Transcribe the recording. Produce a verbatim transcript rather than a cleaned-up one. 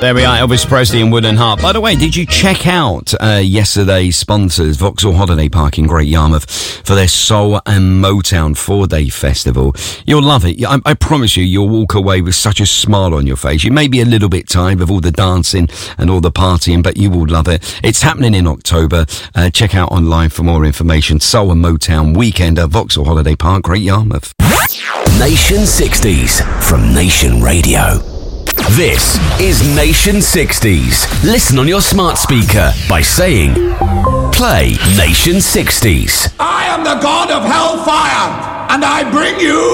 There we are, Elvis Presley and Wooden Heart. By the way, did you check out uh, yesterday's sponsors, Vauxhall Holiday Park in Great Yarmouth, for their Soul and Motown four-day festival? You'll love it. I, I promise you, you'll walk away with such a smile on your face. You may be a little bit tired with all the dancing and all the partying, but you will love it. It's happening in October. Uh, check out online for more information. Soul and Motown Weekend at Vauxhall Holiday Park, Great Yarmouth. Nation sixties from Nation Radio. This is Nation sixties. Listen on your smart speaker by saying, play Nation sixties. I am the god of hellfire, and I bring you